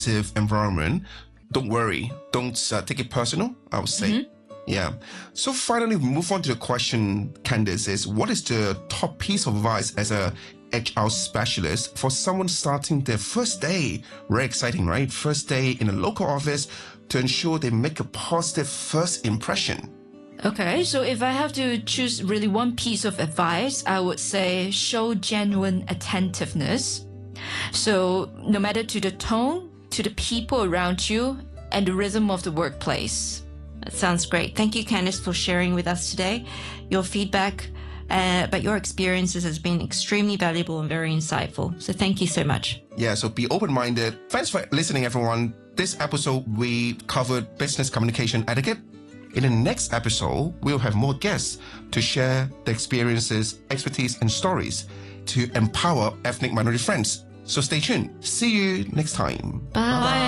environment, don't worry. Don't take it personal, I would say. Yeah. So finally, we move on to the question, Candice, is what is the top piece of advice as a HR specialist for someone starting their first day? Very exciting, right? First day in a local office to ensure they make a positive first impression. Okay, so if I have to choose really one piece of advice, I would say show genuine attentiveness. So no matter to the tone, to the people around you, and the rhythm of the workplace. That sounds great. Thank you, Candice, for sharing with us today. Your feedback, but your experiences has been extremely valuable and very insightful. So thank you so much. Yeah, so be open-minded. Thanks for listening, everyone. This episode, we covered business communication etiquette. In the next episode, we'll have more guests to share their experiences, expertise, and stories to empower ethnic minority friends. So stay tuned. See you next time. Bye.